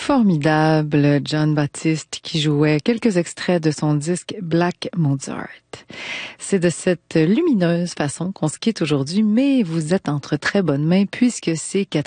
formidable Jon Batiste qui jouait quelques extraits de son disque Black Mozart. C'est de cette lumineuse façon qu'on se quitte aujourd'hui, mais vous êtes entre très bonnes mains puisque c'est